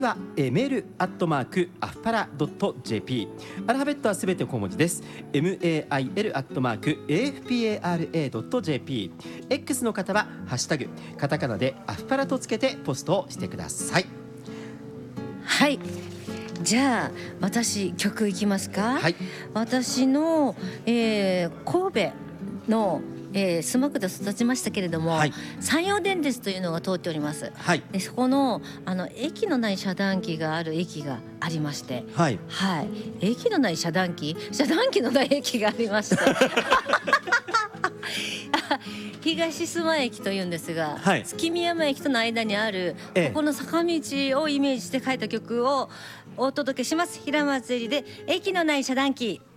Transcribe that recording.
はメールアットマークアフパラ .jp、 アルファベットはすべて小文字です。 mail アットマーク afpara.jp。 X の方はハッシュタグカタカナでアフパラとつけてポストをしてください。 はい、じゃあ私曲いきますか。 はい、 私の、神戸のスマックで育ちましたけれども、 はい、 山陽電鉄というのが通っております。 はい、 でそこの駅のない遮断機がある駅がありまして、 はい、 はい、駅のない遮断機のない駅がありまして東須磨駅というんですが、 はい、 月見山駅との間にある、 ええ、 ここの坂道をイメージして書いた曲をお届けします。平松絵里で駅のない遮断機。